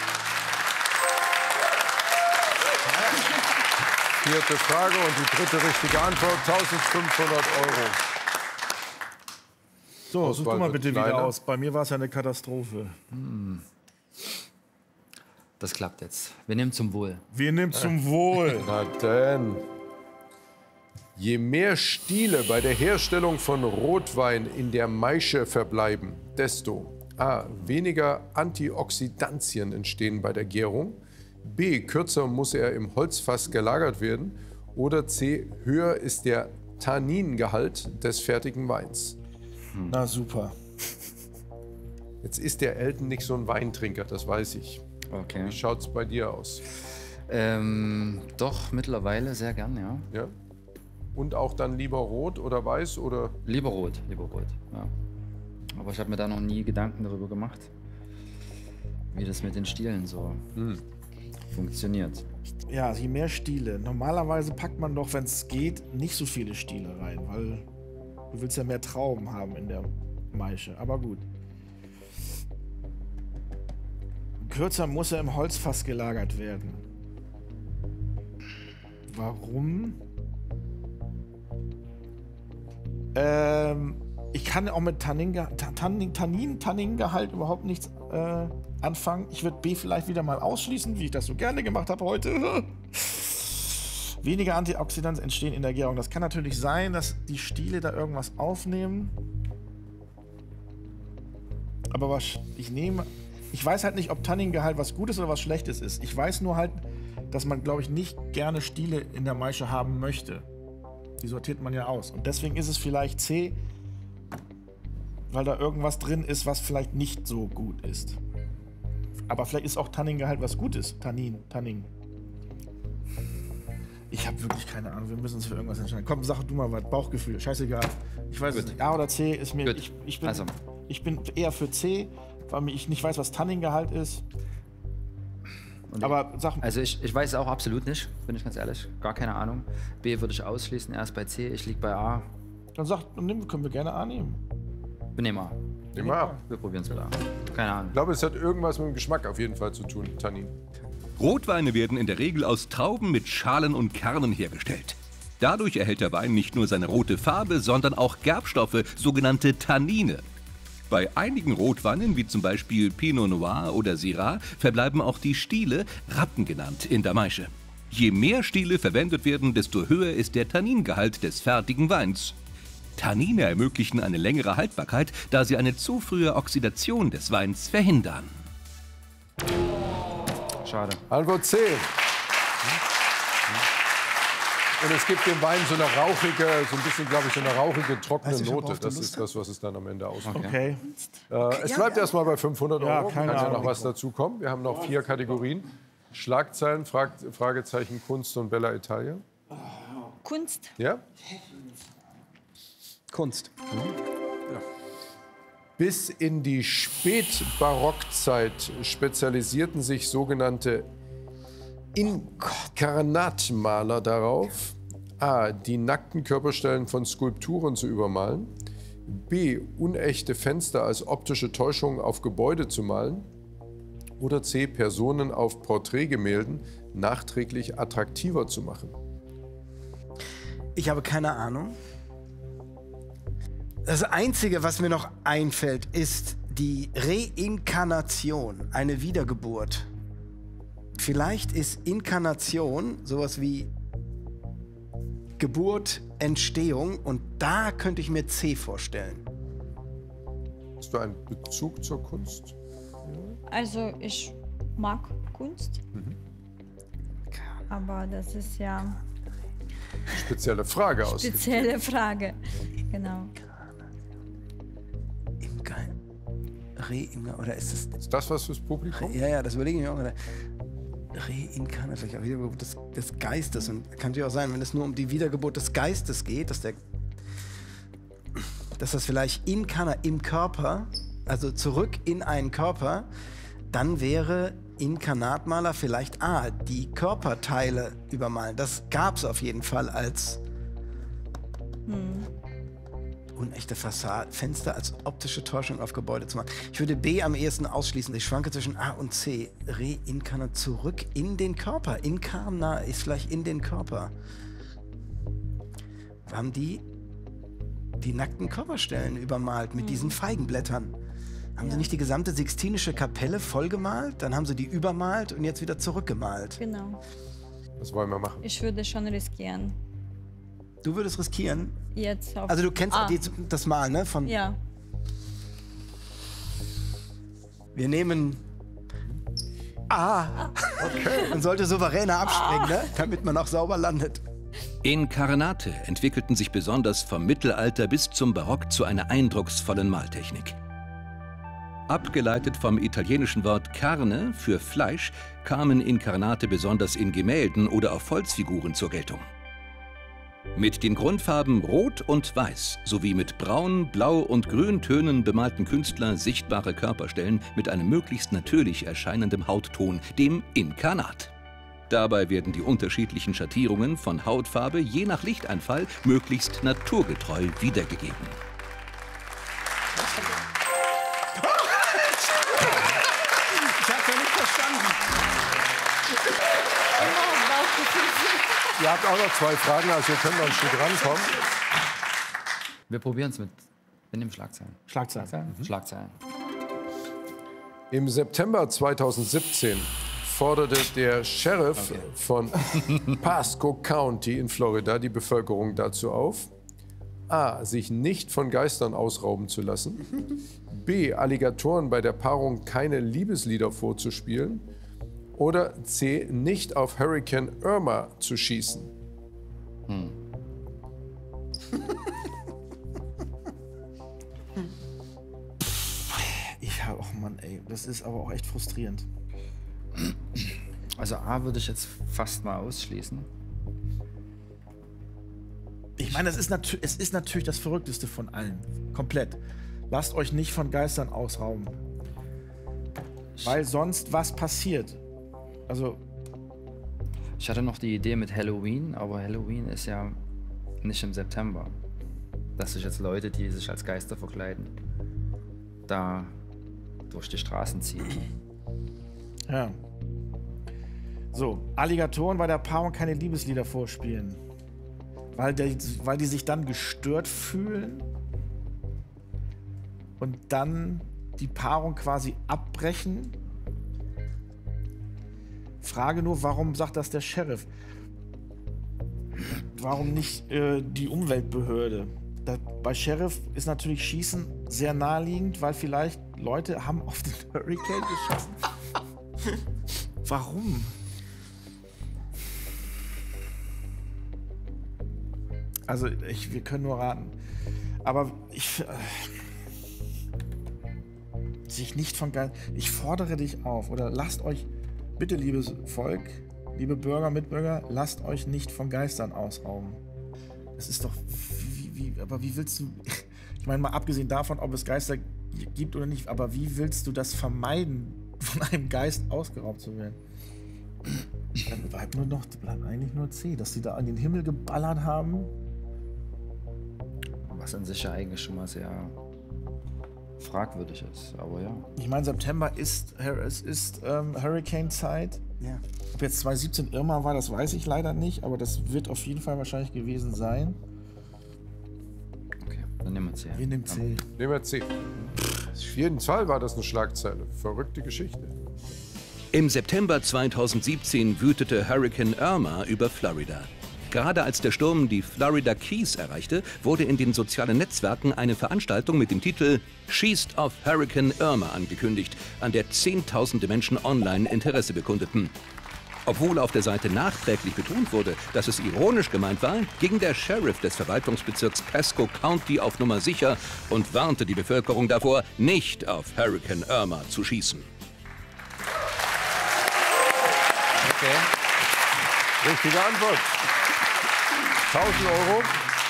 Vierte Frage und die dritte richtige Antwort, eintausendfünfhundert Euro. So, such du mal bitte kleiner. wieder aus. Bei mir war es ja eine Katastrophe. Hm. Das klappt jetzt. Wir nehmen zum Wohl. Wir nehmen zum Wohl. Na denn. Je mehr Stiele bei der Herstellung von Rotwein in der Maische verbleiben, desto A. weniger Antioxidantien entstehen bei der Gärung, B. kürzer muss er im Holzfass gelagert werden oder C. höher ist der Tanningehalt des fertigen Weins. Hm. Na super. Jetzt ist der Elton nicht so ein Weintrinker, das weiß ich. Okay. Wie schaut es bei dir aus? Ähm, doch, mittlerweile sehr gern, ja. Ja? Und auch dann lieber rot oder weiß oder? Lieber rot, lieber rot, ja. Aber ich habe mir da noch nie Gedanken darüber gemacht, wie das mit den Stielen so hm. funktioniert. Ja, je mehr Stiele. Normalerweise packt man doch, wenn es geht, nicht so viele Stiele rein, weil du willst ja mehr Trauben haben in der Maische. Aber gut. Kürzer muss er im Holzfass gelagert werden. Warum? Ähm, ich kann auch mit Tannin, Tannin, Tannin, Tanningehalt überhaupt nichts äh, anfangen. Ich würde B vielleicht wieder mal ausschließen, wie ich das so gerne gemacht habe heute. Weniger Antioxidantien entstehen in der Gärung. Das kann natürlich sein, dass die Stiele da irgendwas aufnehmen. Aber was ich nehme... Ich weiß halt nicht, ob Tanningehalt was Gutes oder was Schlechtes ist. Ich weiß nur halt, dass man, glaube ich, nicht gerne Stiele in der Maische haben möchte. Die sortiert man ja aus. Und deswegen ist es vielleicht C, weil da irgendwas drin ist, was vielleicht nicht so gut ist. Aber vielleicht ist auch Tanningehalt was Gutes. Tannin, Tanning. Ich habe wirklich keine Ahnung. Wir müssen uns für irgendwas entscheiden. Komm, sag du mal was. Bauchgefühl. Scheißegal. Ich weiß es nicht. A oder C ist mir... Ich, ich, bin, also. ich bin eher für C, weil ich nicht weiß, was Tanningehalt ist. Und aber sag Also ich, ich weiß es auch absolut nicht, bin ich ganz ehrlich. Gar keine Ahnung. B würde ich ausschließen, erst bei C, ich liege bei A. Dann sag, dann können wir gerne A nehmen. Wir nehmen A. Nehmen A. Wir probieren es mit A. Keine Ahnung. Ich glaube, es hat irgendwas mit dem Geschmack auf jeden Fall zu tun, Tannin. Rotweine werden in der Regel aus Trauben mit Schalen und Kernen hergestellt. Dadurch erhält der Wein nicht nur seine rote Farbe, sondern auch Gerbstoffe, sogenannte Tannine. Bei einigen Rotweinen, wie zum Beispiel Pinot Noir oder Syrah, verbleiben auch die Stiele, Rappen genannt, in der Maische. Je mehr Stiele verwendet werden, desto höher ist der Tanningehalt des fertigen Weins. Tannine ermöglichen eine längere Haltbarkeit, da sie eine zu frühe Oxidation des Weins verhindern. Schade. Antwort C. Und es gibt dem Wein so eine rauchige, so ein bisschen, glaube ich, so eine rauchige, trockene Weißt du schon, Note. worauf du Das Lust ist das, was es dann am Ende ausmacht. Okay. Äh, es Ja, bleibt ja. erstmal bei fünfhundert Ja, Euro. keine Kann ja noch Ahnung. was dazu kommen. Wir haben noch vier Kategorien. Schlagzeilen, Frag Fragezeichen, Kunst und Bella Italia. Kunst. Ja? Kunst. Bis in die Spätbarockzeit spezialisierten sich sogenannte Inkarnatmaler darauf, a. die nackten Körperstellen von Skulpturen zu übermalen, b. unechte Fenster als optische Täuschung auf Gebäude zu malen oder c. Personen auf Porträtgemälden nachträglich attraktiver zu machen. Ich habe keine Ahnung. Das Einzige, was mir noch einfällt, ist die Reinkarnation, eine Wiedergeburt. Vielleicht ist Inkarnation sowas wie Geburt, Entstehung und da könnte ich mir C vorstellen. Hast du einen Bezug zur Kunst? Also ich mag Kunst. Mhm. Aber das ist ja Spezielle Frage aus. spezielle Frage. Genau. Reinkarnation, oder ist es... Ist das was fürs Publikum? Ja, ja, das überlege ich mir auch. Reinkarnation, vielleicht auch Wiedergeburt des, des Geistes. Und kann natürlich auch sein, wenn es nur um die Wiedergeburt des Geistes geht, dass der, dass das vielleicht inkarna im Körper, also zurück in einen Körper, dann wäre Inkarnatmaler vielleicht A, die Körperteile übermalen. Das gab es auf jeden Fall als Hm. unechte Fassade, Fenster als optische Täuschung auf Gebäude zu machen. Ich würde B am ehesten ausschließen. Ich schwanke zwischen A und C. Reinkarnat, zurück in den Körper. Inkarna ist vielleicht in den Körper. Haben die die nackten Körperstellen übermalt mit diesen Feigenblättern? Haben sie nicht die gesamte Sixtinische Kapelle vollgemalt? Dann haben sie die übermalt und jetzt wieder zurückgemalt. Genau. Was wollen wir machen? Ich würde schon riskieren. Du würdest riskieren? Jetzt auf Also du kennst A. die, das Mal, ne? Von Ja. Wir nehmen A. Okay. Man sollte souveräner abspringen, ne? Damit man auch sauber landet. Inkarnate entwickelten sich besonders vom Mittelalter bis zum Barock zu einer eindrucksvollen Maltechnik. Abgeleitet vom italienischen Wort carne für Fleisch kamen Inkarnate besonders in Gemälden oder auf Holzfiguren zur Geltung. Mit den Grundfarben Rot und Weiß sowie mit Braun, Blau und Grüntönen bemalten Künstler sichtbare Körperstellen mit einem möglichst natürlich erscheinenden Hautton, dem Inkarnat. Dabei werden die unterschiedlichen Schattierungen von Hautfarbe je nach Lichteinfall möglichst naturgetreu wiedergegeben. Ich hab's ja nicht verstanden. Ihr habt auch noch zwei Fragen, also ihr könnt noch ein Stück rankommen. Wir probieren es mit. Wir nehmen Schlagzeilen. Schlagzeilen. Schlagzeilen. Mhm. Schlagzeilen. Im September zweitausendsiebzehn forderte der Sheriff okay. von Pasco County in Florida die Bevölkerung dazu auf, a. sich nicht von Geistern ausrauben zu lassen, b. Alligatoren bei der Paarung keine Liebeslieder vorzuspielen oder c. nicht auf Hurricane Irma zu schießen. Hm. Ja, oh Mann, ey, das ist aber auch echt frustrierend. Also A würde ich jetzt fast mal ausschließen. Ich meine, es ist, es ist natürlich das Verrückteste von allen. Komplett. Lasst euch nicht von Geistern ausrauben. Weil sonst was passiert. Also. Ich hatte noch die Idee mit Halloween, aber Halloween ist ja nicht im September. Dass sich jetzt Leute, die sich als Geister verkleiden, da durch die Straßen ziehen. Ja. So, Alligatoren bei der Paarung keine Liebeslieder vorspielen. Weil, der, weil die sich dann gestört fühlen und dann die Paarung quasi abbrechen. Frage nur, warum sagt das der Sheriff? Warum nicht äh, die Umweltbehörde? Da, bei Sheriff ist natürlich Schießen sehr naheliegend, weil vielleicht Leute haben auf den Hurricane geschossen. Warum? Also ich, wir können nur raten. Aber ich... Äh, sich nicht von Geist... Ich fordere dich auf, oder lasst euch, bitte liebes Volk, liebe Bürger, Mitbürger, lasst euch nicht von Geistern ausrauben. Das ist doch... Wie, wie, aber wie willst du... Ich meine, mal abgesehen davon, ob es Geister gibt oder nicht, aber wie willst du das vermeiden, von einem Geist ausgeraubt zu werden? Dann bleibt nur noch, bleibt eigentlich nur C, dass die da an den Himmel geballert haben. Was an sich ja eigentlich schon mal sehr fragwürdig ist, aber ja. Ich meine, September ist, es ist ähm, Hurricane-Zeit. Ja. Ob jetzt zwanzig siebzehn Irma war, das weiß ich leider nicht, aber das wird auf jeden Fall wahrscheinlich gewesen sein. Okay, dann nehmen wir C. Wir nehmen C. Nehmen wir C. Auf jeden Fall war das eine Schlagzeile. Verrückte Geschichte. Im September zweitausendsiebzehn wütete Hurrikan Irma über Florida. Gerade als der Sturm die Florida Keys erreichte, wurde in den sozialen Netzwerken eine Veranstaltung mit dem Titel Schießt auf Hurrikan Irma angekündigt, an der Zehntausende Menschen online Interesse bekundeten. Obwohl auf der Seite nachträglich betont wurde, dass es ironisch gemeint war, ging der Sheriff des Verwaltungsbezirks Pasco County auf Nummer sicher und warnte die Bevölkerung davor, nicht auf Hurrikan Irma zu schießen. Okay. Richtige Antwort. tausend Euro.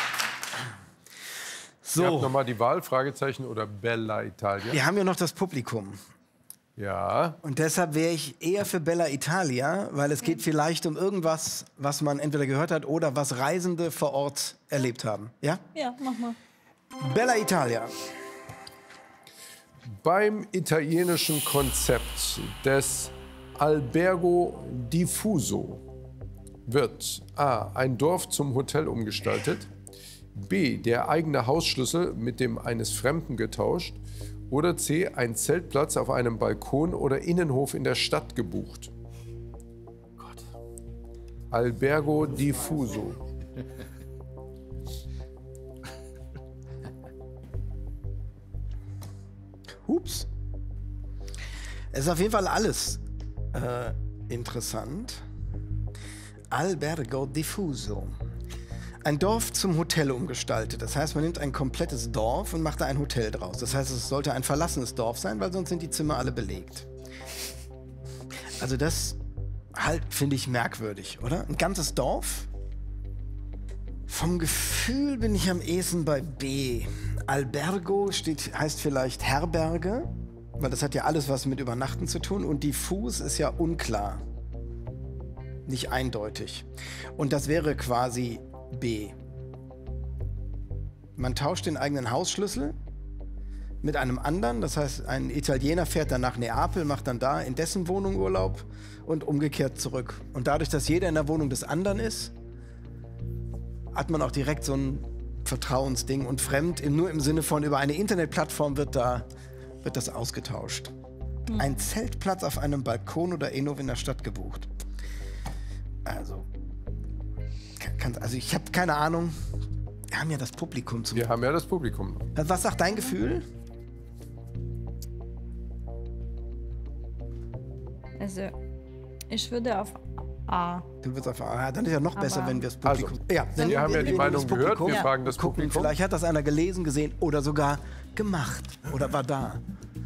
So. Ihr habt nochmal die Wahl, Fragezeichen oder Bella Italia. Wir haben ja noch das Publikum. Ja. Und deshalb wäre ich eher für Bella Italia, weil es geht vielleicht um irgendwas, was man entweder gehört hat oder was Reisende vor Ort erlebt haben. Ja? Ja, mach mal. Bella Italia. Beim italienischen Konzept des Albergo Diffuso wird A. ein Dorf zum Hotel umgestaltet, B. der eigene Hausschlüssel mit dem eines Fremden getauscht oder C. ein Zeltplatz auf einem Balkon oder Innenhof in der Stadt gebucht. Gott. Albergo Diffuso. Hups. Es ist auf jeden Fall alles äh, interessant. Albergo Diffuso. Ein Dorf zum Hotel umgestaltet. Das heißt, man nimmt ein komplettes Dorf und macht da ein Hotel draus. Das heißt, es sollte ein verlassenes Dorf sein, weil sonst sind die Zimmer alle belegt. Also das halt finde ich merkwürdig, oder? Ein ganzes Dorf? Vom Gefühl bin ich am ehesten bei B. Albergo steht, heißt vielleicht Herberge, weil das hat ja alles was mit Übernachten zu tun. Und diffus ist ja unklar. Nicht eindeutig. Und das wäre quasi B. Man tauscht den eigenen Hausschlüssel mit einem anderen. Das heißt, ein Italiener fährt dann nach Neapel, macht dann da in dessen Wohnung Urlaub und umgekehrt zurück. Und dadurch, dass jeder in der Wohnung des anderen ist, hat man auch direkt so ein Vertrauensding. Und fremd, nur im Sinne von über eine Internetplattform wird, da, wird das ausgetauscht. Hm. Ein Zeltplatz auf einem Balkon oder Innenhof in der Stadt gebucht. Also, kann, also ich habe keine Ahnung. Wir haben ja das Publikum zum. Wir haben ja das Publikum. Was sagt dein Gefühl? Also, ich würde auf A. Du würdest auf A. Ja, dann ist ja noch Aber besser, wenn wir das Publikum. Also, ja, dann wir haben ja die Meinung gehört. Wir Ja. fragen das gucken. Publikum. Vielleicht hat das einer gelesen, gesehen oder sogar gemacht oder war da.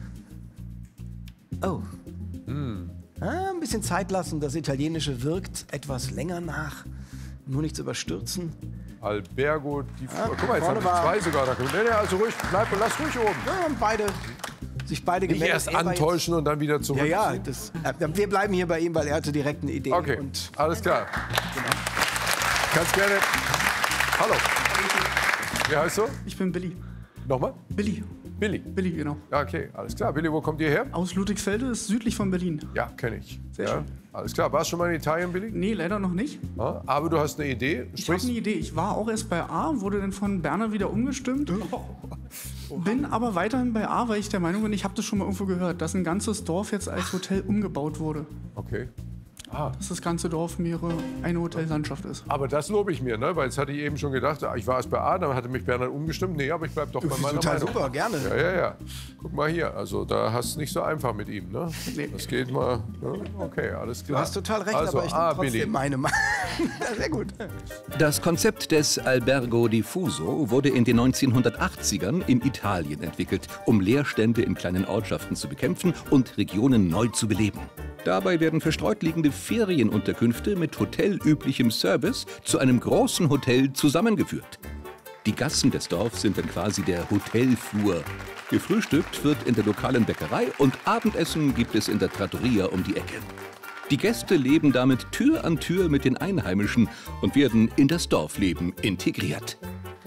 Oh. Hm. Ah, ein bisschen Zeit lassen. Das Italienische wirkt etwas länger nach. Nur nicht zu überstürzen. Albergo Diffuso. Ah, Guck mal, jetzt vorne haben wir war- zwei sogar. Da. Nee, nee, also ruhig, bleib und lass ruhig oben. Ja, haben beide sich beide Nicht gemeldet. erst Er war jetzt- antäuschen und dann wieder zurück. Ja, ja, das, äh, wir bleiben hier bei ihm, weil er hatte direkt eine Idee. Okay, Und alles klar. Ganz gerne. Hallo. Wie heißt du? Ich bin Billy. Nochmal? Billy. Billy. Billy, genau. Ja, okay, alles klar. Billy, wo kommt ihr her? Aus Ludwigsfelde, ist südlich von Berlin. Ja, kenne ich. Sehr ja, schön. Alles klar. Warst du schon mal in Italien, Billy? Nee, leider noch nicht. Ja, aber du hast eine Idee. Ich habe Sprichst eine Idee. Ich war auch erst bei A, wurde dann von Berner wieder umgestimmt. Bin aber weiterhin bei A, weil ich der Meinung bin, ich habe das schon mal irgendwo gehört, dass ein ganzes Dorf jetzt als Hotel umgebaut wurde. Okay. Ah. dass das ganze Dorf mehrere eine Hotellandschaft ist. Aber das lobe ich mir, ne? Weil jetzt hatte ich eben schon gedacht, ich war erst bei A, dann hatte mich Bernhard umgestimmt. Nee, aber ich bleib doch bei meiner Total Meinung. super, gerne. Ja, ja, ja. Guck mal hier, also da hast du es nicht so einfach mit ihm, ne? Nee. Das geht mal, ne? Okay, alles klar. Du hast total recht, also, aber ich A, nehme trotzdem Billy. meine Meinung. Sehr gut. Das Konzept des Albergo Diffuso wurde in den neunzehnhundertachtzigern in Italien entwickelt, um Leerstände in kleinen Ortschaften zu bekämpfen und Regionen neu zu beleben. Dabei werden verstreut liegende Ferienunterkünfte mit hotelüblichem Service zu einem großen Hotel zusammengeführt. Die Gassen des Dorfs sind dann quasi der Hotelflur. Gefrühstückt wird in der lokalen Bäckerei und Abendessen gibt es in der Trattoria um die Ecke. Die Gäste leben damit Tür an Tür mit den Einheimischen und werden in das Dorfleben integriert.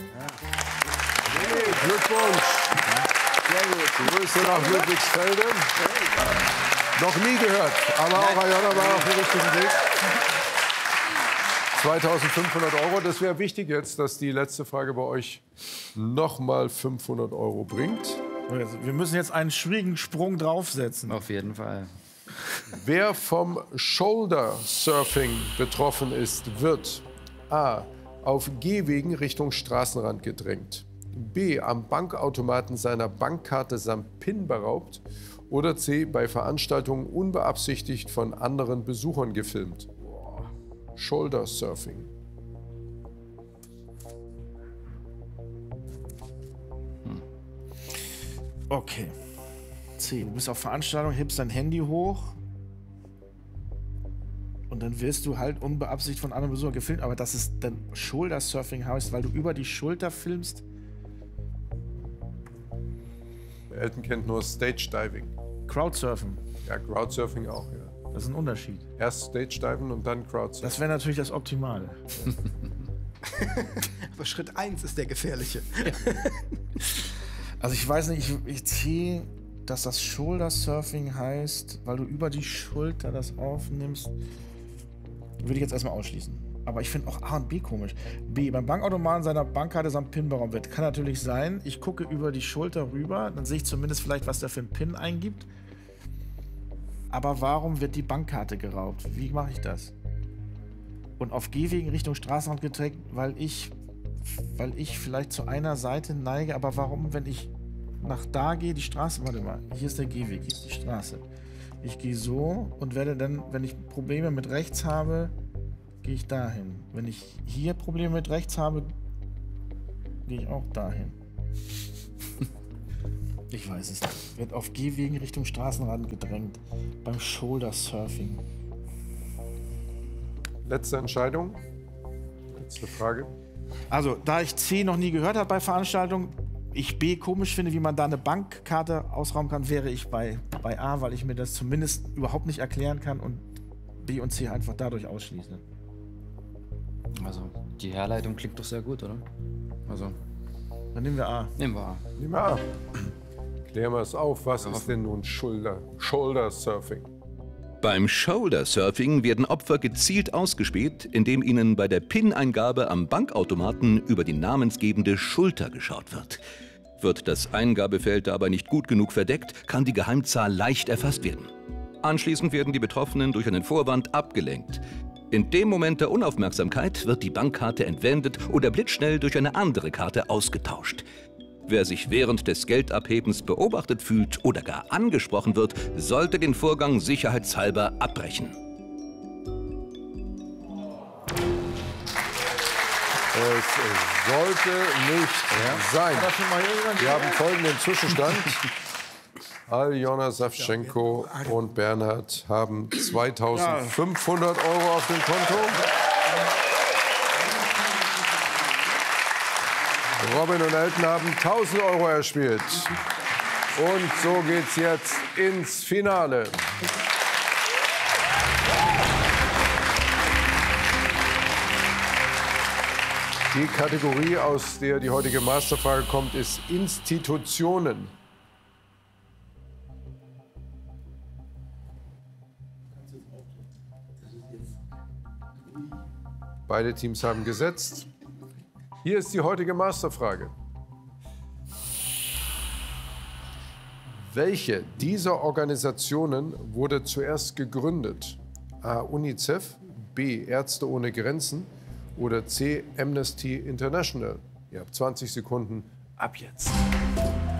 Hey, Glückwunsch. Sehr gut. Grüße nach Ludwigsfelde. Noch nie gehört, aber auch Ayana war auf dem richtigen Weg. zweitausendfünfhundert Euro, das wäre wichtig jetzt, dass die letzte Frage bei euch nochmal fünfhundert Euro bringt. Wir müssen jetzt einen schwierigen Sprung draufsetzen. Auf jeden Fall. Wer vom Shoulder Surfing betroffen ist, wird A. auf Gehwegen Richtung Straßenrand gedrängt, B. am Bankautomaten seiner Bankkarte samt PIN beraubt oder C. bei Veranstaltungen unbeabsichtigt von anderen Besuchern gefilmt. Shoulder Surfing. Okay. C. Du bist auf Veranstaltung, hebst dein Handy hoch und dann wirst du halt unbeabsichtigt von anderen Besuchern gefilmt, aber dass es dann Shoulder Surfing heißt, weil du über die Schulter filmst. Elton kennt nur Stage Diving. Crowdsurfen. Ja, Crowdsurfing auch, ja. Das ist ein Unterschied. Erst Stage Diven und dann Crowdsurfen. Das wäre natürlich das Optimale. Aber Schritt eins ist der gefährliche. Also ich weiß nicht, ich, ich ziehe, dass das Shoulder Surfing heißt, weil du über die Schulter das aufnimmst, würde ich jetzt erstmal ausschließen. Aber ich finde auch A und B komisch. B, beim Bankautomaten seiner Bankkarte samt PIN beraubt wird. Kann natürlich sein, ich gucke über die Schulter rüber, dann sehe ich zumindest vielleicht, was der für einen PIN eingibt. Aber warum wird die Bankkarte geraubt? Wie mache ich das? Und auf Gehwegen Richtung Straßenrand gedrängt, weil ich, weil ich vielleicht zu einer Seite neige. Aber warum, wenn ich nach da gehe, die Straße, warte mal, hier ist der Gehweg, hier ist die Straße. Ich gehe so und werde dann, wenn ich Probleme mit rechts habe, gehe ich dahin. Wenn ich hier Probleme mit rechts habe, gehe ich auch dahin. Ich weiß es nicht. Wird auf Gehwegen Richtung Straßenrand gedrängt. Beim Shoulder Surfing. Letzte Entscheidung. Letzte Frage. Also, da ich C noch nie gehört habe bei Veranstaltungen, ich B komisch finde, wie man da eine Bankkarte ausrauben kann, wäre ich bei, bei A, weil ich mir das zumindest überhaupt nicht erklären kann und B und C einfach dadurch ausschließe. Also, die Herleitung klingt doch sehr gut, oder? Also. Dann nehmen wir A. Nehmen wir A. Nehmen wir A. Klären wir es auf. Was ja. ist denn nun Shoulder, Shoulder Surfing? Beim Shoulder Surfing werden Opfer gezielt ausgespäht, indem ihnen bei der PIN-Eingabe am Bankautomaten über die namensgebende Schulter geschaut wird. Wird das Eingabefeld dabei nicht gut genug verdeckt, kann die Geheimzahl leicht erfasst werden. Anschließend werden die Betroffenen durch einen Vorwand abgelenkt. In dem Moment der Unaufmerksamkeit wird die Bankkarte entwendet oder blitzschnell durch eine andere Karte ausgetauscht. Wer sich während des Geldabhebens beobachtet fühlt oder gar angesprochen wird, sollte den Vorgang sicherheitshalber abbrechen. Es sollte nicht ja. sein. Wir haben folgenden Zwischenstand. Aljona Savchenko und Bernhard haben zweitausendfünfhundert Euro auf dem Konto. Robin und Elton haben tausend Euro erspielt. Und so geht's jetzt ins Finale. Die Kategorie, aus der die heutige Masterfrage kommt, ist Institutionen. Beide Teams haben gesetzt. Hier ist die heutige Masterfrage. Welche dieser Organisationen wurde zuerst gegründet? A. UNICEF, B. Ärzte ohne Grenzen oder C. Amnesty International? Ihr habt zwanzig Sekunden ab jetzt.